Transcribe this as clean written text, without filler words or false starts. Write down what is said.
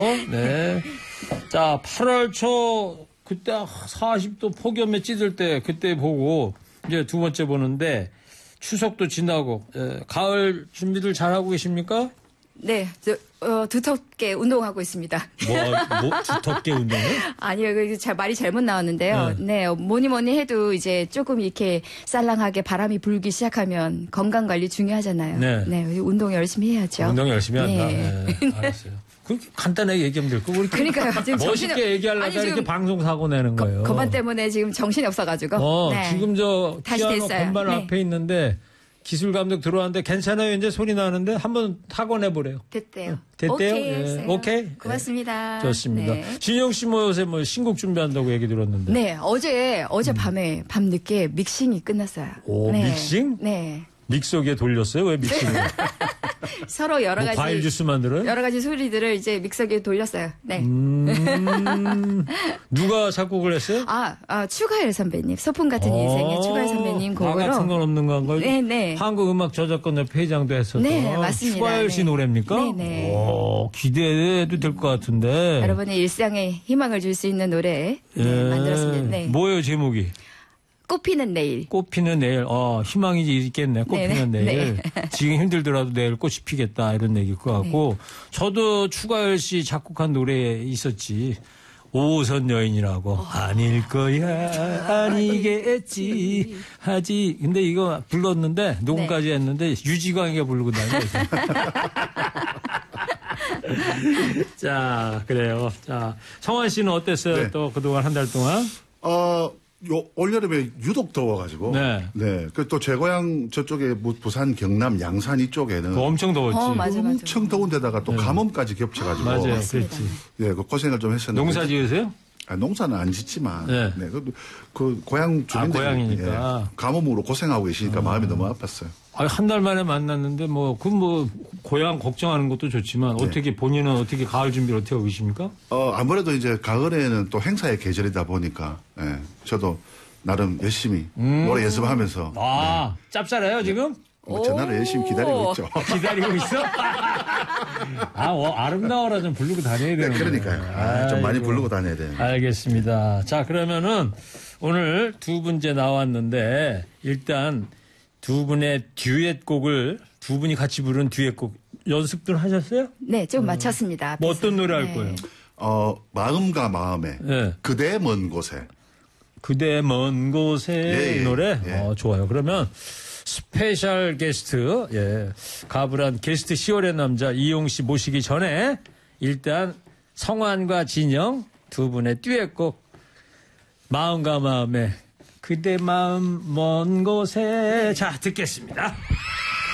네. 자, 8월 초 그때 40도 폭염에 찌들 때 그때 보고 이제 두 번째 보는데 추석도 지나고 가을 준비들 잘하고 계십니까? 네, 두텁게 운동하고 있습니다. 뭐 두텁게 운동을? 아니요, 말이 잘못 나왔는데요. 네, 뭐니 해도 이제 조금 이렇게 쌀랑하게 바람이 불기 시작하면 건강 관리 중요하잖아요. 네, 운동 열심히 해야죠. 운동 열심히 한다. 네. 네, 알았어요. 그렇게 간단하게 얘기하면 될 거고. 그러니까요. 지금 멋있게 얘기하려다 이렇게 방송 사고 내는 거예요. 건반 때문에 지금 정신이 없어가지고. 네. 지금 다시 피아노 됐어요. 건반 네. 앞에 있는데 기술 감독 들어왔는데 괜찮아요? 이제 소리 나는데 한번 타건해 보래요. 됐대요. 됐대요? 오케이. 오케이. 고맙습니다. 좋습니다. 네. 진영 씨 요새 신곡 준비한다고 얘기 들었는데. 네, 어제 밤에 밤늦게 믹싱이 끝났어요. 오, 네. 믹싱? 네. 믹서기에 돌렸어요? 왜 믹싱을? 서로 여러 가지 과일 주스 만들어요? 여러 가지 소리들을 이제 믹서기에 돌렸어요. 네. 누가 작곡을 했어요? 추가열 선배님, 소풍 같은 인생의 추가열 선배님 곡으로. 나 같은 건 없는 건가요? 네네. 한국음악저작권의 회장도 했었던. 네, 맞습니다. 추가열 씨 노래입니까? 네네. 기대해도 될 것 같은데. 여러분의 일상에 희망을 줄 수 있는 노래 만들었습니다. 네. 뭐예요 제목이? 꽃피는 내일. 꽃피는 내일. 희망이 있겠네. 꽃피는 네네. 내일. 네. 지금 힘들더라도 내일 꽃이 피겠다 이런 얘기일 것 같고. 저도 추가열 씨 작곡한 노래 있었지. 5호선 여인이라고. 아닐 거야 아니겠지 하지. 근데 이거 불렀는데 녹음까지 했는데 유지광이가 부르고 다녀요. 자, 그래요. 자, 성환 씨는 어땠어요? 네. 또 그동안 한 달 동안? 올여름에 유독 더워가지고. 네. 네. 또 제 고향 저쪽에 부산, 경남, 양산 이쪽에는. 엄청 더웠지. 맞아. 엄청 더운 데다가 또 감염까지 겹쳐가지고. 맞아요. 맞습니다. 그렇지. 네, 고생을 좀 했었는데. 농사 지으세요? 농사는 안 짓지만. 네. 네. 그 고향 주민들이. 고향이니까. 가뭄으로 고생하고 계시니까 마음이 너무 아팠어요. 한 달 만에 만났는데 고향 걱정하는 것도 좋지만 어떻게 본인은 어떻게 가을 준비를 어떻게 하고 계십니까? 아무래도 이제 가을에는 또 행사의 계절이다 보니까. 저도 나름 열심히 노래 연습하면서. 짭짤해요 지금? 전화를 열심히 기다리고 있죠. 기다리고 있어? 아름다워라 좀 부르고 다녀야 되는 거예요. 그러니까요. 좀 많이 부르고 다녀야 돼요. 알겠습니다. 자, 그러면은 오늘 두 분째 나왔는데 일단 두 분의 듀엣곡을 두 분이 같이 부른 듀엣곡 연습들 하셨어요? 네, 좀 마쳤습니다. 뭐 어떤 노래 할 거예요? 마음과 마음에 그대 먼 곳에. 그대 먼 곳에 노래? 좋아요. 그러면 스페셜 게스트, 가불한 게스트 10월의 남자 이용 씨 모시기 전에 일단 성환과 진영 두 분의 듀엣곡 마음과 마음에 그대 마음 먼 곳에 자 듣겠습니다.